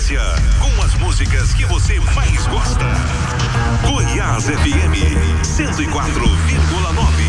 sequência com as músicas que você mais gosta. Goiás FM 104,9.